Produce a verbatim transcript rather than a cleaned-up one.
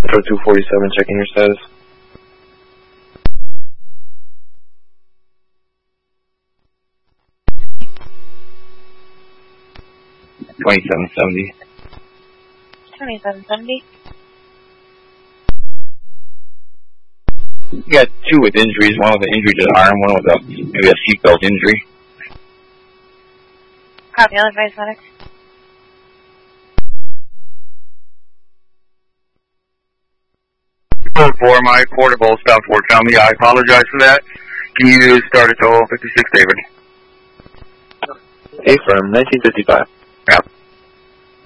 Metro two forty-seven, checking your status. twenty-seven seventy. twenty-seven seventy. You got two with injuries, one with an injury to the arm, one with a, maybe a seatbelt injury. Copy, I'll advise medics. For my portable stopped work on me, I apologize for that. Can you start at total fifty-six, David? A firm, nineteen fifty-five. Yeah.